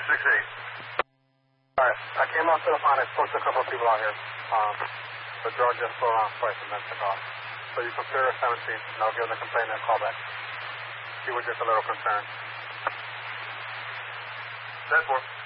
All right, I came out to the pond. I spoke to a couple of people out here. The drug just slowed down twice and missed the call. So you consider 17, and I'll give the complainant a call back. He was just a little concerned. That's one.